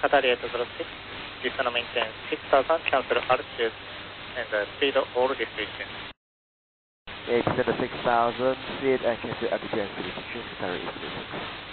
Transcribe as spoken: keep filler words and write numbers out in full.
Qatari eight zero six, descend and maintain six thousand, cancel altitude and uh, speed all restriction. Yeah, descend to six thousand feet and cancel altitude and speed restriction, Qatari eight zero six.